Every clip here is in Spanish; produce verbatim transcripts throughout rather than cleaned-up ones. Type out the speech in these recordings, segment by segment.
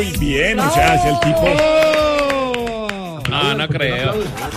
Muy bien, o sea, es el tipo... No, no creo.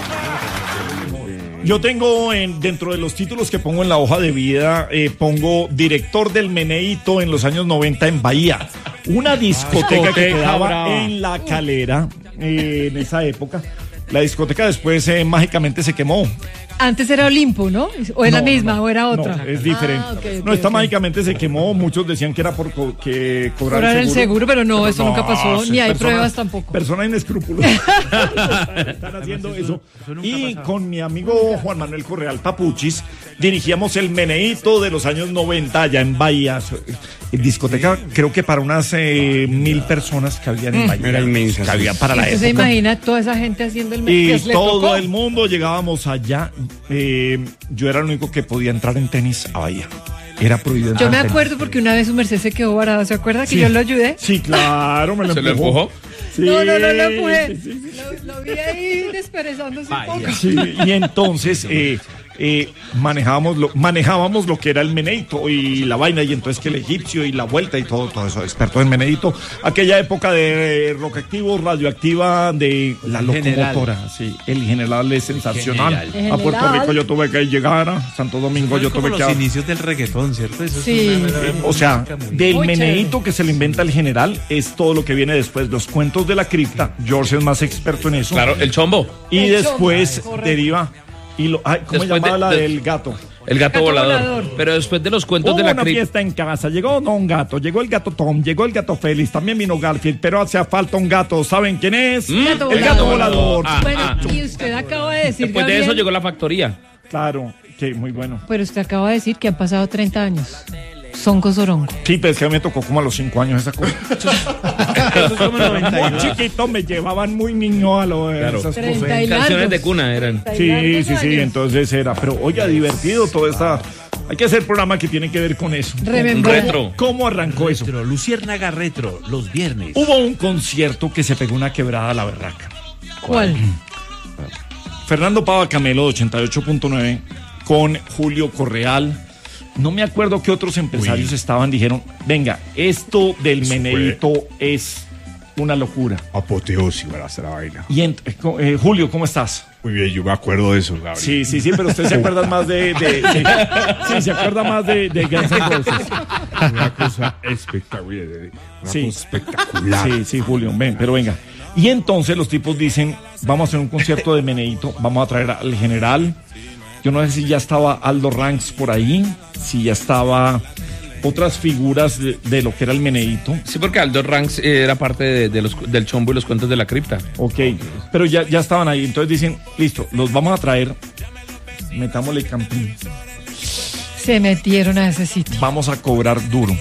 Yo tengo en, dentro de los títulos que pongo en la hoja de vida, eh, pongo director del Meneíto en los años noventa en Bahía. Una discoteca que quedaba en La Calera eh, en esa época. La discoteca después eh, mágicamente se quemó. Antes era Olimpo, ¿no? ¿O es No, la misma no, o era otra? No, es diferente. Ah, okay, okay, no, esta okay. mágicamente se quemó. Muchos decían que era por co que cobrar, Cobrar el seguro, pero no, Pero eso nunca pasó, sí, ni hay persona, pruebas tampoco. Persona inescrupulosa. están, están haciendo eso. eso y con mi amigo Juan Manuel Correal Papuchis dirigíamos el Meneíto de los años noventa allá en Bahía. En discoteca, sí. Creo que para unas eh, mil personas que habían en Bahía. Era inmensa. Que había para la época. ¿Se imagina toda esa gente haciendo el Meneíto? Y todo el mundo llegábamos allá. Eh, yo era el único que podía entrar en tenis a Bahía. Era prohibido entrar. Yo me en acuerdo tenis. porque una vez su merced se quedó varado. ¿Se acuerda que Sí. yo lo ayudé? Sí, claro, me lo ¿Se empujó. lo empujó? Sí, no, no, no lo empujé. sí, sí. Lo, lo vi ahí desperezándose un poco. Sí, y entonces eh, eh, manejábamos, lo, manejábamos lo que era el Meneíto y la vaina, y entonces que el egipcio y la vuelta y todo, todo eso, experto en Meneíto. Aquella época de eh, rock activo, radioactiva, de la locomotora, sí, el general es sensacional. General. A Puerto Rico yo tuve que llegar, a Santo Domingo yo tuve como que... los inicios del reggaetón, ¿cierto? Eso Sí. es una, Eh, o sea, del Muy Meneíto que se le inventa el general es todo lo que viene después. Los cuentos de la cripta, George es más experto en eso. Claro, el chombo. Y El después chombo, deriva y lo, ay, ¿cómo se Después llamaba de- la de- del gato? El gato, Gato volador. volador. Pero después de los cuentos Hubo de la una cripta. fiesta en casa, llegó no un gato, llegó el gato Tom, llegó el gato Félix, también vino Garfield, pero hace falta un gato, ¿saben quién es? Mm, Gato el gato volador. volador. Ah, Bueno, ah. y usted acaba de decir, Después de Gabriel, eso llegó la factoría. Claro, que muy bueno. pero usted acaba de decir que han pasado treinta años. Sonco Sorongo. Sí, pero es que a mí me tocó como a los cinco años esa cosa. Eso es como noventa y Muy dos. chiquito, me llevaban muy niño a lo de Claro. esas Treinta cosas. y Canciones largos. de cuna eran. Sí, largos sí, sí, años. entonces era, pero oiga, divertido todo esta... Hay que hacer programa que tiene que ver con eso. Remember. Retro. ¿Cómo arrancó eso? Retro, Luciérnaga Retro, los viernes. Hubo un concierto que se pegó una quebrada a la berraca. ¿Cuál? Fernando Pava Camelo de ochenta y ocho punto nueve con Julio Correal. No me acuerdo qué otros empresarios Uy. estaban, dijeron, venga, esto del Eso Meneíto es una locura. Apoteósica era esta vaina. Y ent- eh, co- eh, Julio, ¿cómo estás? Muy bien, yo me acuerdo de eso, Gabriel. Sí, sí, sí, pero usted se acuerda más de... de- de- sí, se acuerda más de, de Guns N' Roses. Una cosa espectacular. Una Sí. cosa espectacular. Sí, sí, Julio, ven, pero venga. Y entonces los tipos dicen, vamos a hacer un concierto de Meneíto, vamos a traer al general. Yo no sé si ya estaba Aldo Ranks por ahí, si ya estaba otras figuras de, de lo que era el Meneíto. Sí, porque Aldo Ranks eh, era parte de, de los, del chombo y los cuentos de la cripta. Ok, pero ya, ya estaban ahí. Entonces dicen, listo, los vamos a traer, metámosle campín, Se metieron a ese sitio. vamos a cobrar duro.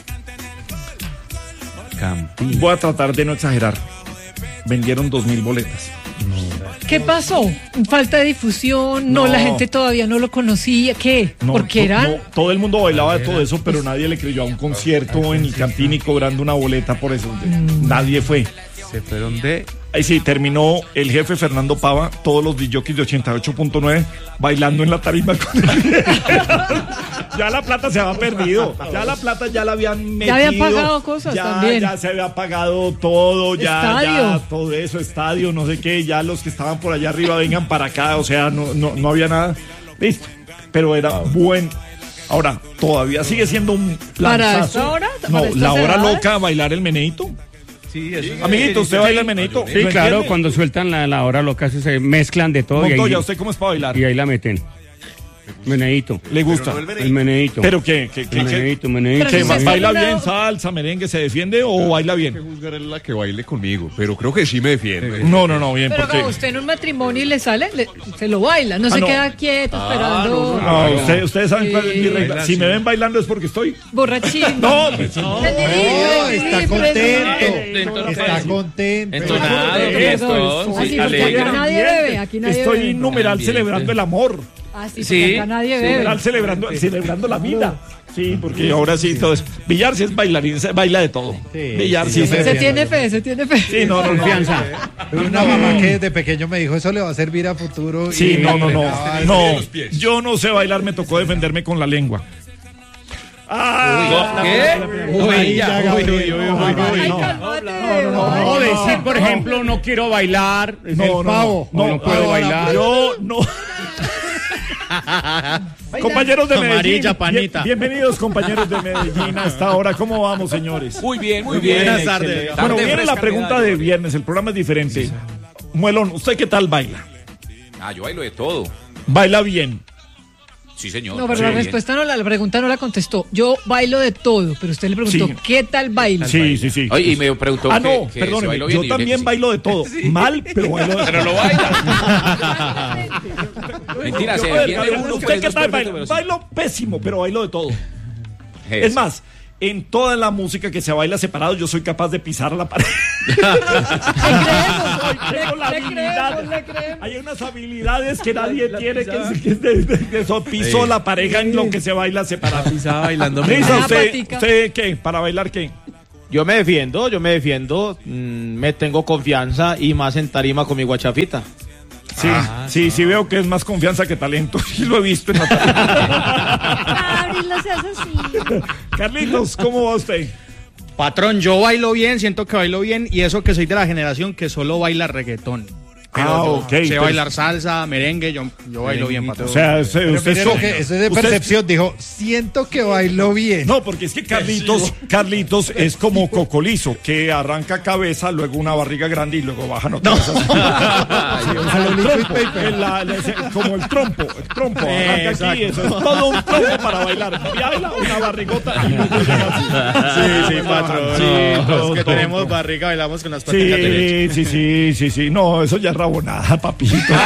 Campín. Voy a tratar de no exagerar. Vendieron dos mil boletas. ¿Qué pasó? ¿Falta de difusión? No, No. la gente todavía no lo conocía. ¿Qué? No, Porque to- eran... no, todo el mundo bailaba de todo eso, pero nadie le creyó a un concierto en el Campín y cobrando una boleta por eso. Nadie fue. Se fueron de... Ahí sí, terminó el jefe Fernando Pava, todos los disjockeys de ochenta y ocho punto nueve bailando en la tarima con él. Ya la plata se había perdido. Ya la plata ya la habían metido. habían pagado cosas ya, también. Ya se había pagado todo, ya, Estadio. ya, todo eso, estadio, no sé qué. Ya los que estaban por allá arriba vengan para acá, o sea, no, no, no había nada. Listo. Pero era buen. Ahora, todavía sigue siendo un ¿Para lanzazo. esta hora? No, ¿Para estas la hora edades? loca, bailar el Meneíto. Sí, eso Amiguito, ¿usted baila el Meneíto? Sí, ¿Lo claro, entiende? cuando sueltan la, la hora loca se- se mezclan de todo y Montoya, ahí, ¿usted cómo es para bailar? y ahí la meten. Meneíto. ¿Le gusta? El meneíto. ¿Pero qué? ¿Qué, qué, el qué- meneíto, meneíto. Pero qué si más? se ¿Baila está bien, hablando- salsa, merengue, se defiende o baila que bien? juzgar a la que baile conmigo, pero creo que sí me defiende. No, no, no, bien, Pero porque... como usted en un matrimonio y le sale, le- se lo baila, no Ah, se no. queda quieto esperando. No, usted- ustedes saben cuál es mi Sí. regla. Si me ven bailando es porque estoy... Borrachín. No, pues, No, está contento. Entonces, Está contento. entonado, fiestón, Así, sí, porque alegre. acá nadie bebe, aquí nadie Estoy bebe. numeral Ambiente. celebrando el amor. Así, Sí, porque acá nadie bebe. Numeral celebrando, celebrando la vida. Sí, porque ahora sí todo es... Villar sí es bailarín, se baila de todo. Sí, Villar sí, sí, yo se... me Se tiene fe, se tiene fe. Sí, no, no, no. Confianza. Una mamá que desde pequeño me dijo, eso le va a servir a futuro. Sí, y- no, no, no. Ay, No, los pies. yo no sé bailar, me tocó defenderme con la lengua. Ah, ¿Qué? Uy, ya, Uy, uy, uy, uy, Ay, uy. cálmate. No, decir, por ejemplo, no quiero bailar, es No, el no, pavo. no, o no no, puedo no, bailar. Yo no. Compañeros de Medellín, Amarilla, panita. bien- bienvenidos compañeros de Medellín a esta hora. ¿Cómo vamos, señores? Muy bien, muy bien. Buenas tardes. Bueno, viene la pregunta de viernes, el programa es diferente. Muelón, ¿usted qué tal baila? Ah, yo bailo de todo. ¿Baila bien? Sí, señor. No, pero Sí, la bien. respuesta no, la, la pregunta no la contestó. Yo bailo de todo, pero usted le preguntó, Sí. ¿qué tal baila? Sí, sí, sí. Oye, y me preguntó Ah, que, no, que si perdóneme, bailo bien, yo y dije también que sí. bailo de todo. Mal, pero bailo de todo. Pero lo baila. Mentira, se Yo, a ver, defiende Gabriel, uno, ¿usted pues, qué es tal perfecto, baila? pero sí. Bailo pésimo, pero bailo de todo. Eso. Es más, en toda la música que se baila separado, yo soy capaz de pisar a la pared. Le Soy- tengo la le habilidad. creemos, le creemos. Hay unas habilidades que nadie tiene, que, es- que es de, de- de eso piso la pareja en lo que se baila separado. Estaba bailando. Lisa, Ah, ¿usted, patica. ¿usted qué? ¿Para bailar qué? Yo me defiendo, yo me defiendo, mm, me tengo confianza y más en tarima con mi guachafita. Sí, sí, sí veo que es más confianza que talento. Sí lo he visto en la tele. Gabriel, no seas así. Carlitos, ¿cómo va usted? Patrón, yo bailo bien, siento que bailo bien y eso que soy de la generación que solo baila reggaetón. Pero Ah, yo ok, sé pero- bailar salsa, merengue, yo, yo bailo bien, patrón. O sea, usted, Pero usted mire so- lo que, eso es de usted- percepción. Dijo, siento que bailo bien. No, porque es que Carlitos, Carlitos es como Cocolizo, que arranca cabeza, luego una barriga grande y luego baja otra vez así. Sí, o sea, el trompo, el- la- la- ese- como el trompo, el trompo, arranca aquí, eso es todo un trompo para bailar. Baila una barrigota y luego llega así. Sí, sí, patrón. Sí, Sí, todo, los que todo, tenemos todo. barriga bailamos con las paticas derechas. Sí, sí, sí, sí, sí. No, eso ya es rabonada, papito.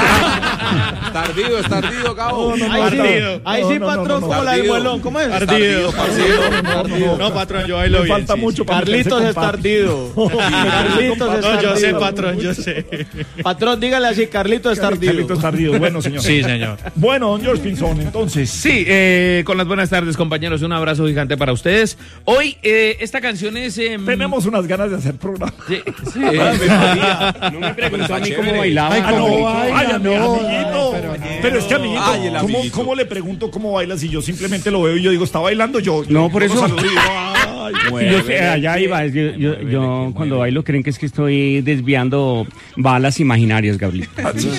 Tardío, es tardío, Gabo. No, no, Ay, no, sí, no, ay, no, sí, no, patrón, no, no, como la del Tardido. muelón, ¿cómo es? Tardido, parcido. no, no, no. No, patrón, yo bailo Le bien. falta sí, mucho sí. para Carlitos meterse es con papi. tardido. Carlitos es No, yo sé, tardido. patrón, yo sé. Patrón, dígale así, Carlitos es tardido. Carlitos Tardido. Bueno, señor. Sí, señor. Bueno, don George Pinzón, entonces. Sí, eh, con las buenas tardes, compañeros. Un abrazo gigante para ustedes. Hoy, eh, esta canción es. eh, Tenemos unas ganas de hacer programa. Sí, sí. No me preguntó a mí cómo bailaba. Ay, Ah, ¿cómo no, baila? ay, ami- No, amiguito. pero Pero, no. es que, amiguito, Ay, el ¿cómo, amiguito. cómo le pregunto cómo baila si yo simplemente lo veo y yo digo, está bailando? Yo, yo No, por yo eso- lo saludo y digo, ay, Yo sé, allá iba. Yo, yo, yo cuando bailo creen que es que estoy desviando balas imaginarias, Gabriel.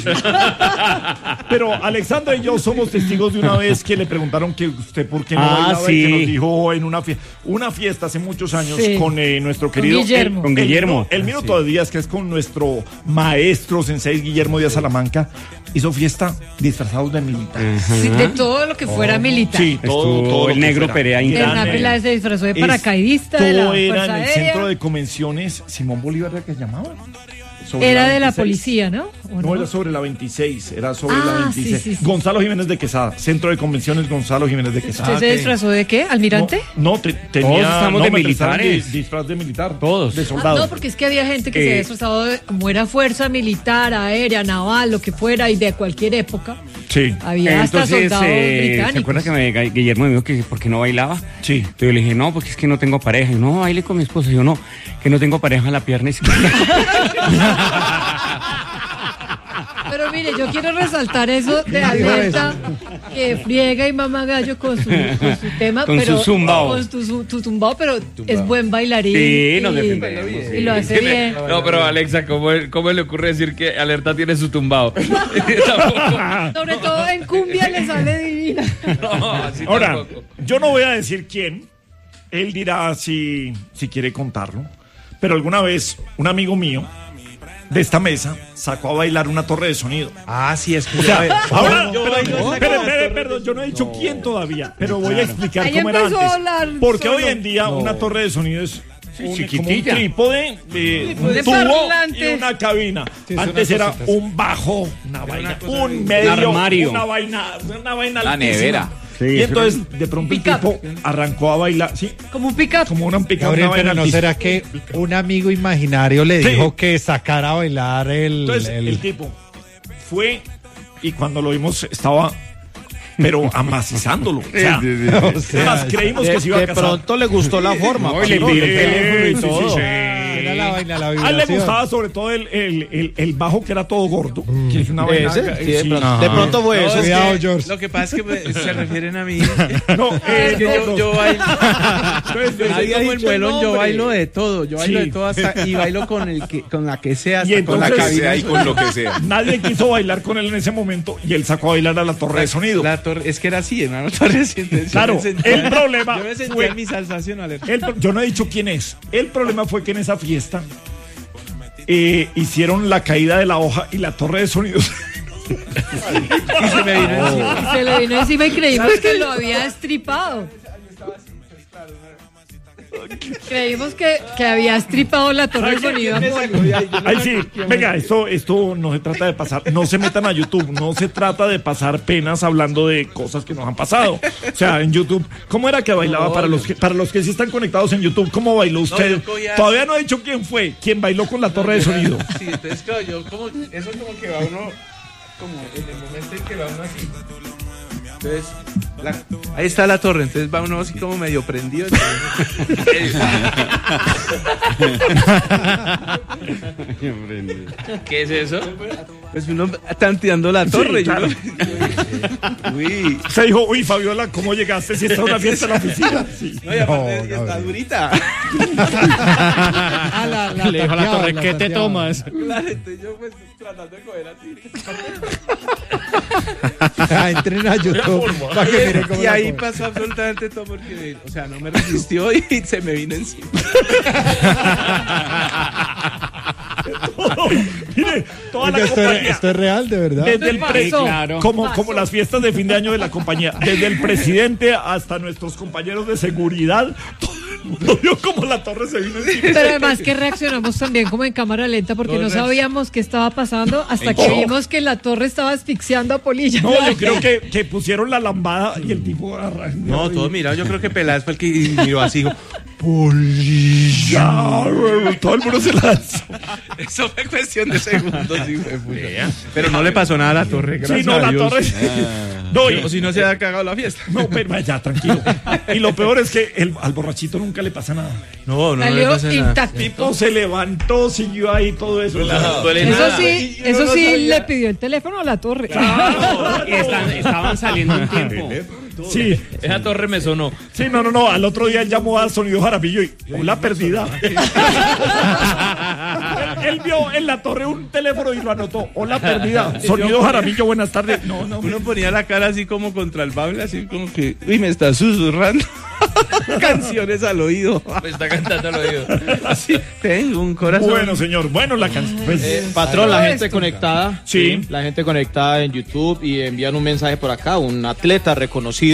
Pero Alexandra y yo somos testigos de una vez que le preguntaron que usted por qué no Ah, bailaba y que sí. nos dijo en una fiesta, una fiesta hace muchos años Sí. con eh, nuestro Con querido Guillermo. el- Con el Guillermo. mío- El, mío todavía es que es con nuestro maestro sensei Guillermo Díaz Salamanca. Hizo fiesta disfrazados de militar. Sí, de todo lo que fuera militar. Sí, todo, Estuvo todo lo el que negro fuera. Perea Gran, Hernán eh, Peláez se disfrazó de es- paracaidista de la todo era Fuerza en el Aérea. centro de convenciones Simón Bolívar, ¿era que se llamaba? Sobre Era de la veintiséis. policía, ¿no? ¿O No, no? era sobre la veintiséis, era sobre Ah, la veintiséis. sí, sí, sí. Gonzalo Jiménez de Quesada, Centro de Convenciones Gonzalo Jiménez de Quesada. ¿Usted se disfrazó de qué? ¿Almirante? No, no, te- tenía Todos estamos no, de me prestaron militares. di- disfraz de militar. Todos. De Ah, soldado. no, porque es que había gente que Eh, se había disfrazado de, como era fuerza militar, aérea, naval, lo que fuera, y de cualquier época. Sí, Había hasta Entonces, soldados eh, británicos. ¿se acuerda que me, Guillermo me dijo que por qué no bailaba? sí. Entonces yo le dije, no, porque es que no tengo pareja. Y no, baile con mi esposa. Y yo, no, que no tengo pareja en la pierna izquierda. Pero mire, yo quiero resaltar eso de dijo alerta, que friega y mama gallo con su, con su tema, Con pero su zumbao. con tu, su- tu zumbao, pero es buen bailarín. Sí, nos y- defendemos, Y lo hace bien. No, pero Alexa, ¿cómo, ¿cómo le ocurre decir que Alerta tiene su tumbao? Tampoco. Sobre todo en cumbia le sale divina. No, así Ahora, tampoco. yo no voy a decir quién. Él dirá si, si quiere contarlo. Pero alguna vez un amigo mío de esta mesa sacó a bailar una torre de sonido. Ah, sí, es que O sea, ya- ahora, pero, espere, espere, perdón, yo no he dicho quién todavía, pero voy a explicar Ahí cómo era empezó a antes. hablar Porque solo. hoy en día una torre de sonido es un, como un chiquitilla. trípode, eh, un de tubo parlante. y una cabina. Sí, es Antes una era cosita así. un bajo, una vaina, un medio, armario. una vaina, una vaina La altísima. nevera. Sí, y eso entonces de pronto el Pick-up. tipo arrancó a bailar, sí, Como un pick-up. como una pica, Gabriel, una pero vaina ¿no altísima. será que un amigo imaginario le Sí. dijo que sacara a bailar el... Entonces el- el tipo fue y cuando lo vimos estaba pero amacizándolo. O sea, O sea, además creímos De, que se iba a de casar. pronto le gustó la forma. No, y le patrón. pide el teléfono y sí, todo. sí, sí. era la vaina, la A él le vibración. gustaba sobre todo el, el, el, el bajo que era todo gordo. Que es una vaina. ¿Ese? Sí, de sí. pronto- de pronto fue eso. Cuidado, que George. Lo que pasa es que me- se refieren a mí. No, eh, Es que no, yo, no. yo bailo. Entonces, Yo soy dicho como el muelón, yo nombre. bailo de todo. Yo bailo Sí. de todo hasta, y bailo con el que, con la que sea, Y hasta con la entonces- cabina. Ahí con lo que sea. Nadie quiso bailar con él en ese momento y él sacó a bailar a la torre de sonido. La torre, es que era así, hermano. Torre de Claro, yo me sentía- el problema Yo me sentía fue- en mi salsación, Ale. El pro- yo no he dicho quién es. El problema fue que en esa fiesta eh, hicieron la caída de la hoja y la torre de sonido. Y se me vino encima. Y se le vino encima y creímos que lo había estripado. Creímos que, que había estripado la torre de sonido a Polo. Ay, sí, venga, esto, esto no se trata de pasar, no se metan a YouTube, no se trata de pasar penas hablando de cosas que nos han pasado. O sea, en YouTube, ¿cómo era que bailaba para los que, para los que sí están conectados en YouTube? ¿Cómo bailó usted? yo cogía- Todavía no he dicho quién fue, quién bailó con la torre de sonido. Sí, entonces, claro, yo como, eso como que va uno, como en el momento en que va uno así. Entonces, la- ahí está la torre, entonces va uno así como medio prendido. entonces- ¿Qué es eso? Pues uno tanteando la torre. Sí, claro. yo no- Uy. Se dijo, uy, Fabiola, ¿cómo llegaste si está una fiesta en la oficina? Sí. No, y aparte No, ya está no. durita. Ah, la, la Le dijo a la tanteaba, torre, la ¿qué te tanteaba. tomas? Claro, entonces yo pues tratando de coger así. Ah, entren a YouTube para que miren cómo Y la ahí cogen. pasó absolutamente todo porque, o sea, no me resistió y se me vino encima. Mire, toda Oiga, la esto, es, compañía. esto es real, de verdad. Desde el pre- Pasó. claro. como, Pasó. como las fiestas de fin de año de la compañía, desde el presidente hasta nuestros compañeros de seguridad, todo el mundo vio como la torre se vino encima. Pero además que reaccionamos también como en cámara lenta porque no sabíamos qué estaba pasando hasta que vimos que la torre estaba asfixiando a Polilla. No, yo creo que, que pusieron la lambada y el tipo arrancó. No, todo mirado, yo creo que Peláez fue el que miró así. dijo, Ya, todo el mundo se lanzó. eso fue cuestión de segundos. Sí, fue pucha. Pero no le pasó nada a la torre, gracias Sí, no, a la Dios. torre. No, y- O si no se había cagado la fiesta. no, pero ya, tranquilo. Y lo peor es que el, al borrachito nunca le pasa nada. No, no, no le Salió pasa nada. intacto. Tipo se levantó, siguió ahí todo eso. Duele Eso nada. sí, Y uno eso no sí sabía. le pidió el teléfono a la torre. Y están- estaban saliendo un tiempo. Sí, Esa torre me sonó. sí, no, no, no. Al otro día él llamó a Sonido Jaramillo y hola perdida. Él vio en la torre un teléfono y lo anotó. Hola perdida. Sonido Jaramillo, buenas tardes. No, no, Uno ponía la cara así como contra el bable, así como que, uy, me está susurrando canciones al oído. Me está cantando al oído. Así, tengo un corazón. Bueno, señor. Bueno, la canción. Pues, Eh, patrón, la Todo gente esto. conectada. Sí. La gente conectada en YouTube y envían un mensaje por acá. Un atleta reconocido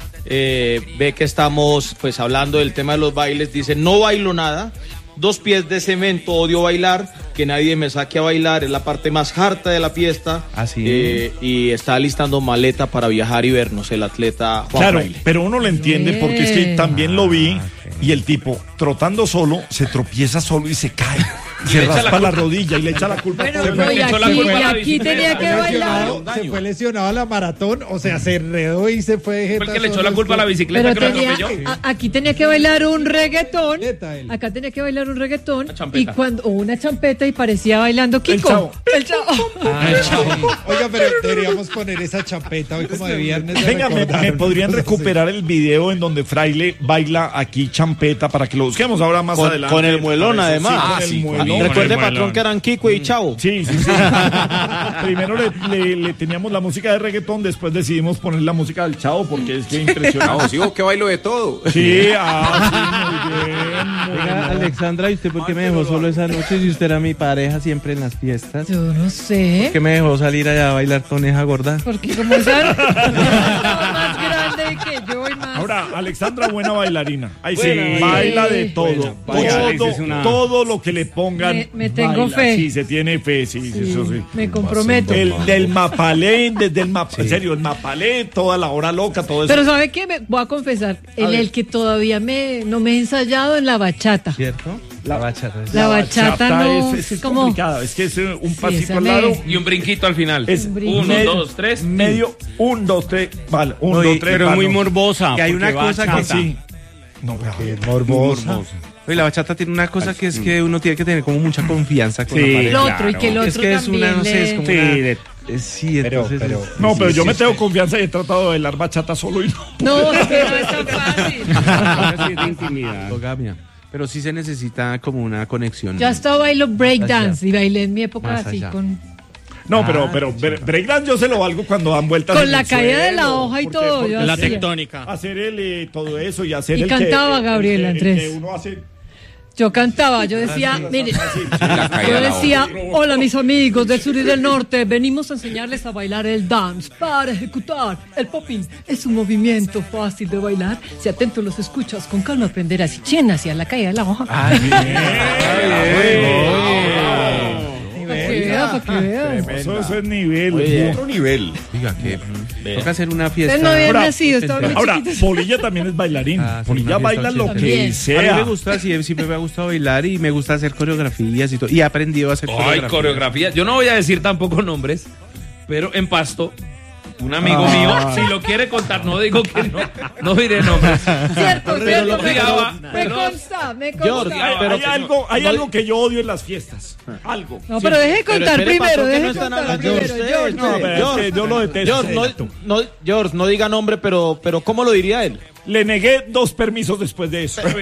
eh, ve que estamos pues hablando del tema de los bailes. Dice, no bailo nada. Dos pies de cemento, odio bailar. Que nadie me saque a bailar. Es la parte más harta de la fiesta. ¿Ah, sí? Eh, y está listando maleta para viajar y vernos el atleta Juan claro, Fraile. pero uno lo entiende porque es que Bien. también lo vi y el tipo trotando solo se tropieza solo y se cae. Se le echa la raspa la, rodilla y le echa la culpa. Bueno, a todo el no, mundo. y le echó la aquí, culpa a y la aquí bicicleta. tenía que bailar. Lesionado, se fue lesionado a la maratón, o sea, se enredó y se fue. Fue el jeta que le echó solo la culpa a la después. bicicleta Pero que lo tenía, atropelló. a- aquí tenía que bailar un reggaetón. Neta, él. Acá tenía que bailar un reggaetón. Una champeta. Y cuando, o una champeta y parecía bailando Kiko. Chavo. El chavo. Oiga, pero deberíamos poner esa champeta hoy como de viernes. de Venga, me, recordar. me podrían recuperar el video en donde Fraile baila aquí champeta para que lo busquemos ahora más Con, adelante. con el muelón, Para eso, además. sí, con Ah, el sí, muelón. Recuerde, el patrón, muelón. que eran Kiko y Chavo. Sí, sí, sí. Primero le, le- le teníamos la música de reggaetón, después decidimos poner la música del Chavo porque es que impresionante. No, sigo que bailo de todo. Sí, ah, sí, muy bien. muy Oiga, bien. Alexandra, ¿y usted por qué me dejó solo esa noche si usted era mi pareja siempre en las fiestas? Yo no sé. ¿Por qué me dejó salir allá a bailar toneja gorda? Porque como esa más grande que yo y más. Ahora, Alexandra, buena bailarina. Ahí sí, Buena, baila sí. de todo. Buena, todo, Alex es una- todo lo que le pongan. Me- me tengo baila. fe. Sí, se tiene fe, sí, Sí, eso sí. me comprometo. El del mapalé, desde el map, en serio, el mapalé, toda la hora loca, todo eso. Pero ¿sabe qué? Me voy a confesar. En el que todavía me, no me he ensayado en la bachata. ¿Cierto? La bachata. La bachata no es, es como- complicada, es que es eh, un Sí, pasito esa al me- lado. Y un brinquito al final. Es Un brinquito. Uno, medio- dos, tres. Medio, un, dos, tres, vale, un, Oye, dos, tres, Pero es muy vale. morbosa. Que hay porque una cosa que bachata. Sí. No, pero- Qué morbosa. Oye, la bachata tiene una cosa que es que uno tiene que tener como mucha confianza con Sí, la pareja. El otro, y que el otro Es que es una, también no sé, es como Sí, una... de- eh, sí, Pero- entonces... pero- es- No, sí, pero yo sí, me sí. tengo confianza y he tratado de bailar bachata solo y no. No, es que no es tan fácil. Así es de intimidad. Endogamia. Pero sí se necesita como una conexión. Yo hasta bailo breakdance y bailé en mi época Más así allá. con, No, pero, pero bre- breakdance yo se lo valgo cuando dan vueltas con en la el caída de la suelo, hoja y porque- todo. porque Yo La hacía. tectónica. hacer el eh, todo eso y hacer Y el cantaba que, el- Gabriela el, que- Andrés. el que uno hace. Yo cantaba, yo decía, mire, caída yo de la decía, hola mis amigos del sur y del norte, venimos a enseñarles a bailar el dance para ejecutar el popping. Es un movimiento fácil de bailar. Si atento los escuchas, con calma aprenderás y chen hacia la caída de la hoja. Ah, bien. Para que vea, para que vea. Eso, eso es nivel. Oye. Otro nivel. Oiga, que toca hacer una fiesta. Ustedes no habían Ahora, nacido, estaban muy Ahora, chiquitos. Polilla también es bailarín. Ah, sí, Polilla una fiesta baila lo ochenta. que También. A mí sea. me gusta, sí, siempre me ha gustado bailar y me gusta hacer coreografías y todo. Y he aprendido a hacer Ay, coreografías. coreografía. Yo no voy a decir tampoco nombres, pero en Pasto, un amigo Ah. mío, si lo quiere contar, no digo que no, no diré nombres. Cierto, Pero cierto, lo me, digaba, me pero- consta, me George, consta. Hay, Pero, hay algo, hay algo que yo odio en las fiestas. Algo. No, pero deje Pero contar espere, primero, patrón, que deje no están contar hablando de primero. usted, George. no, pero George, es que yo lo detesto. George, no, no, George, no diga nombre, pero, pero ¿cómo lo diría él? Le negué dos permisos después de eso.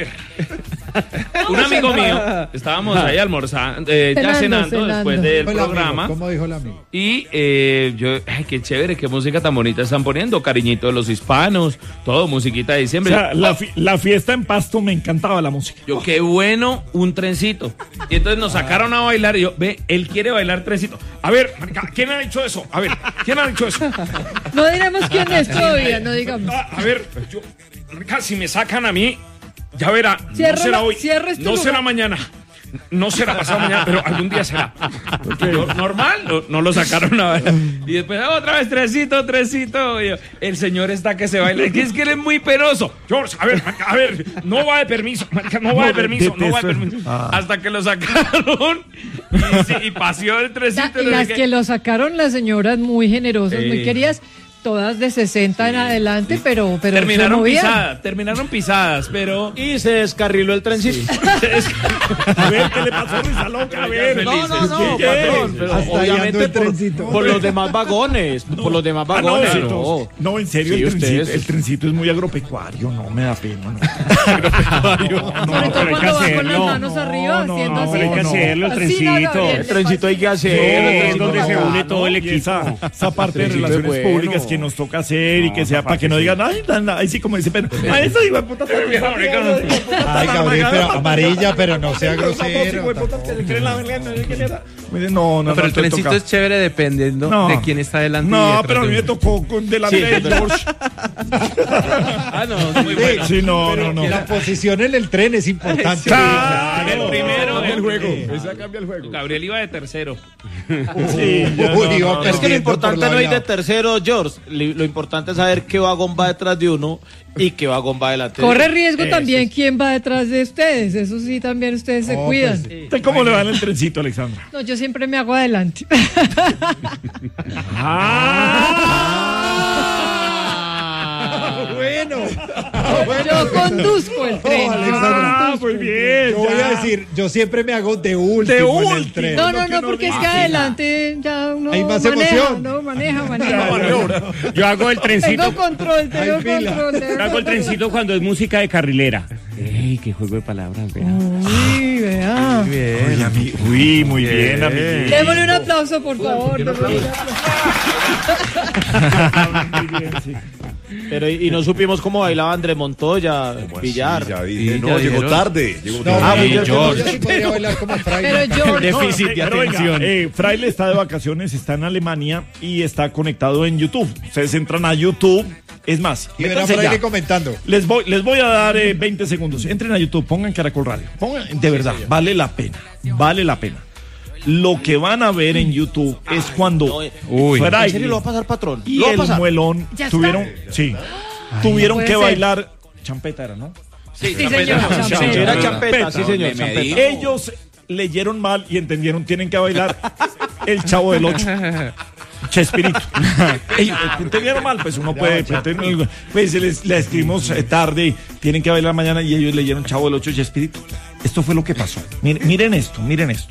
Un amigo mío, estábamos ahí almorzando, eh, ya Cenando, cenando cenando. después del ¿Cómo dijo el amigo? programa. ¿Cómo dijo el amigo? Y eh, yo, ay, qué chévere, qué música tan bonita están poniendo, cariñito de los hispanos, todo, musiquita de O diciembre. sea, la, fi- la fiesta en Pasto me encantaba la música. Yo, qué bueno, un trencito. Y entonces nos sacaron a bailar y yo, ve, él quiere bailar trencito. A ver, marica, ¿quién ha dicho eso? A ver, ¿quién ha dicho eso? No diremos quién es todavía, no digamos. A, a ver, yo, marica, si me sacan a mí, ya verá, Cierra no será la- hoy, cierra este no lugar. será mañana. No será pasado mañana, pero algún día será. Yo, normal, no, no lo sacaron a bailar. Y después, otra vez, trencito, trencito. Y yo, el señor está que se baila. Que es que él es muy penoso. George, a ver, marica, a ver, no va de permiso. Marica, no va de permiso, no va de permiso. Hasta que lo sacaron y, sí, y paseó el trencito. La- y no sé las qué. que lo sacaron las señoras muy generosas, muy Sí. queridas, todas de sesenta en adelante, pero, pero se Terminaron movían. pisadas, terminaron pisadas, pero... Y se descarriló el trencito. A ver, ¿qué le pasó a Risa Loca? A ver. No, no, no, ¿Qué? patrón, pero Hasta ahí ando obviamente el por, trencito. por los demás vagones, por los demás Ah, no, vagones. sí, no. no, no, en serio, Sí, el, trencito, ustedes- el trencito es muy agropecuario, no me da pena. No. Sobre todo pero hay que cuando va con las hacerlo. manos arriba, no, haciendo no, así. pero hay que no. hacerlo, el Así, no, trencito. Gabriel, El trencito hay que hacer. Sí, el es trencito donde se bacano. une todo el Y equipo. esa, esa parte de trencito es relaciones bueno. públicas que nos toca hacer y que sea para que no digan, ay, dan- ahí sí como dice Pedro, ay, eso iba puta. Ay, Gabriel, pero amarilla, pero no sea grosero. No, no, no, No, pero el te trencito toca. es chévere dependiendo No. de quién está delante. y No, detrás pero a de mí me uno. tocó con delante de George. Ah, no, muy bueno. Sí, no, no, no. La posición en el tren es importante. Claro. El primero, el juego. Esa cambia el juego. Gabriel iba de tercero. Sí, ya, Uy, no, iba no, Es que lo perdiendo importante por no la ir de lado. tercero, George. Li- Lo importante es saber qué vagón va detrás de uno y qué vagón va delante de Corre uno. riesgo Eso también es. quién va detrás de ustedes. Eso sí, también ustedes se Oh, cuidan. pues, ¿Usted cómo le va en el trencito, Alexandra? No, yo siempre me hago adelante. Bueno, Yo conduzco el tren. Oh, yo Alexandra. Ah, muy bien. yo voy ya. a decir, yo siempre me hago de último, De en el último. tren. No, lo no, que no, uno porque es que dice. adelante ya uno Hay más maneja, emoción. no, maneja, maneja. Yo hago el trencito. Tengo control, tengo Hay pila. control. tengo Yo hago el control. trencito cuando es música de carrilera. Ey, qué juego de palabras, vea. Uy, vea. Uy, ami- uy, muy bien, amiguito. Démosle un aplauso, por favor. démosle un aplauso. Pero y, y no supimos cómo bailaba Andrés Montoya, Villar. Ya Sí, dije, ya no, llegó dijeron. tarde. Llegó No, tarde. Ah, pero muy yo, bien, yo, yo sí podría bailar como Fraile. Pero George, Déficit de atención. Eh, Fraile está de vacaciones, está en Alemania y está conectado en YouTube. Ustedes entran a YouTube. Es más, Y verá métanse Fraile ya. comentando. Les voy, les voy a dar eh, veinte segundos. Entren a YouTube, pongan Caracol Radio. Pongan, de verdad, vale la pena. Vale la pena. Lo que van a ver en YouTube es cuando no, eh. Uy. ¿En Fraile serio lo va a pasar, patrón? y ¿Lo va a el pasar? muelón ¿Ya está? tuvieron, sí, tuvieron puede que ser. bailar champeta, era, ¿no? Sí, Sí, señor, champeta. Era champeta, sí, señor. champeta. Ellos leyeron mal y entendieron, tienen que bailar el Chavo del Ocho. Chespirito. Ellos entendieron mal, pues uno puede. Pues, entender- pues les, les escribimos eh, tarde, tienen que bailar mañana y ellos leyeron Chavo del Ocho, Chespirito. Esto fue lo que pasó. Miren, miren esto, miren esto.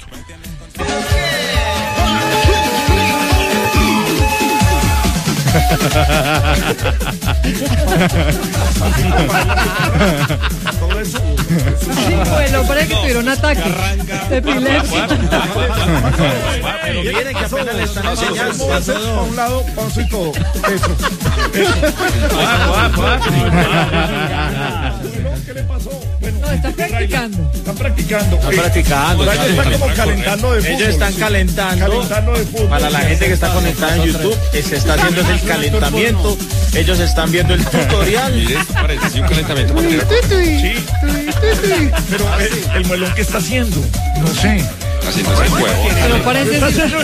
Todo eso. Sí, bueno, parece que tuvieron un ataque de epilepsia. Pero miren que apenas le están enseñando. Para un lado, paso y todo. Eso. ¿Qué le pasó? Bueno, no, está practicando. Están practicando. Están practicando. Ellos están como calentando de fútbol. Ellos están calentando. Calentando de fútbol. Para la gente que está conectada en YouTube, se está haciendo el calentamiento. Ellos están viendo el tutorial. Mire, esto parece un calentamiento. Sí. Pero el, el muelón, ¿qué está haciendo? No sé. Haciendo el huevo. Pero parece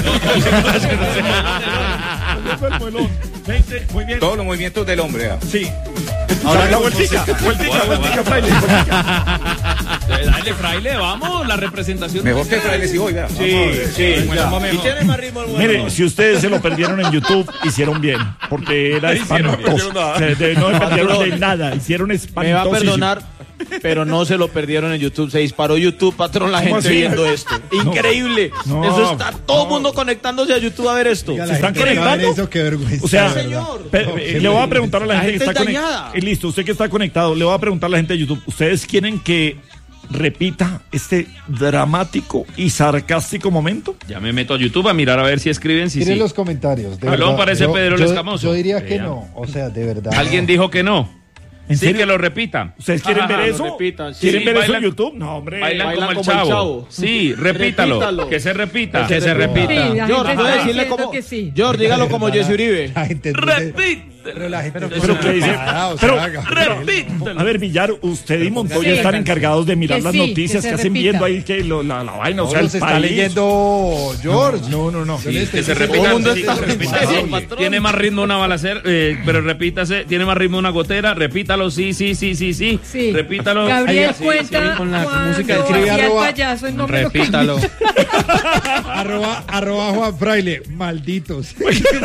Muy bien. Todos los movimientos del hombre. ¿eh? Sí. Ahora la vueltica, vueltica, vueltica, fraile. Dale, fraile, vamos, la representación. Mejor que fraile si voy, vea. Sí, sí. Y tiene más ritmo el huevo. Mire, si ustedes se lo perdieron en YouTube, hicieron bien, porque era espantoso. Se- de- No se perdieron de nada, hicieron Me va a espantosísimo. perdonar, pero no se lo perdieron en YouTube. Se disparó YouTube, patrón, la ¿Cómo gente así? viendo esto. Increíble. No, Eso está todo el no. mundo conectándose a YouTube a ver esto. Oiga, ¿Se la están gente que va a ver conectando? Eso, qué vergüenza. O sea, de verdad. señor. pe- No, eh, qué le voy a vergüenza. preguntar a la La gente que gente está es conectada. dañada. Listo, usted que está conectado, le voy a preguntar a la gente de YouTube. ¿Ustedes quieren que repita este dramático y sarcástico momento? Ya me meto a YouTube a mirar a ver si escriben, si Miren sí. los comentarios. De Pelón verdad. parece Yo- Pedro el yo- Escamoso. Yo diría que Vean. no. O sea, de verdad. Alguien dijo que no. ¿En Sí, serio? que lo repita. ¿Ustedes quieren Ajá, ver lo eso? repitan, sí. ¿Quieren Sí, ver eso en bailan- YouTube? No, hombre. Bailan, Bailan como, el, como el chavo. chavo. Sí, repítalo. Repítalo. Que se repita. Que se repita. Sí, la gente George, está ¿puede decirle diciendo cómo? que sí. George, dígalo como Jesse Uribe. La gente Repítalo. Pero la gente Pero que dice, o sea, pero, haga. Repítalo. a ver, Villar, usted y Montoya Sí. están encargados de mirar Que las sí, noticias que que, se hacen repita. viendo ahí que lo- la, la vaina, o sea, Todos el se está país. leyendo George. No, no, no. Yo le estoy Que se diciendo, repita. todo el mundo sí, está que se repita, responsable. sí. Tiene más ritmo una balacera, eh, pero repítase. Tiene más ritmo una gotera. Repítalo, sí, sí, sí, sí, sí. Sí. Repítalo. Gabriel Ay, sí, cuenta sí. con la cuando música del hacía escribe el arroba- payaso en nombre Repítalo. arroba, arroba Juan Fraile, malditos.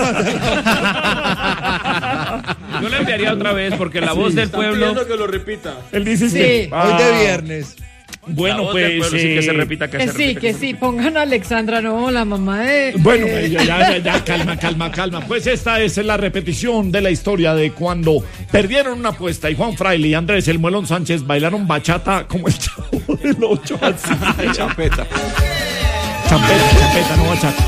Yo le enviaría otra vez porque la voz del Están pueblo. pidiendo que lo repita. Él dice Sí. que- Hoy de Ah, viernes. La Bueno, voz del pues. pueblo, sí, que se eh, repita, que, Que se sí, repita. que sí, pongan a Alexandra, no, la mamá de... Bueno, de- pues, ya, ya, ya, calma, calma, calma. Pues esta es la repetición de la historia de cuando perdieron una apuesta y Juan Fraile y Andrés el Muelón Sánchez bailaron bachata como el chavo del ocho así. Champeta. Champeta, champeta, no bachata.